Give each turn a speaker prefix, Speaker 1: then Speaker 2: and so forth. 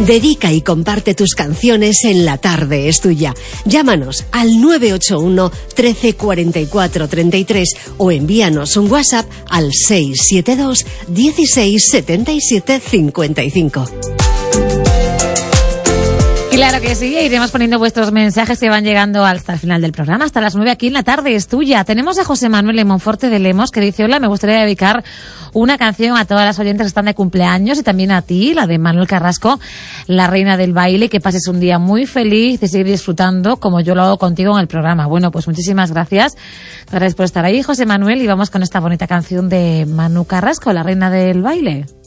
Speaker 1: Dedica y comparte tus canciones en La Tarde es Tuya. Llámanos al 981 13 44 33 o envíanos un WhatsApp al 672 16 77 55.
Speaker 2: Claro que sí, iremos poniendo vuestros mensajes que van llegando hasta el final del programa, hasta las 9 aquí en La Tarde es Tuya. Tenemos a José Manuel de Monforte de Lemos que dice: hola, me gustaría dedicar una canción a todas las oyentes que están de cumpleaños y también a ti, la de Manuel Carrasco, la reina del baile, que pases un día muy feliz, de seguir disfrutando como yo lo hago contigo en el programa. Bueno, pues muchísimas gracias por estar ahí, José Manuel, y vamos con esta bonita canción de Manu Carrasco, la reina del baile.